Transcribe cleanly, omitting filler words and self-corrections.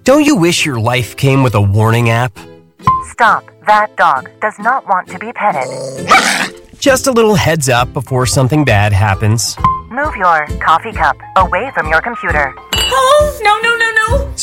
Don't you wish your life came with a warning app? Stop. That dog does not want to be petted. Just a little heads up before something bad happens. Move your coffee cup away from your computer. Oh, no.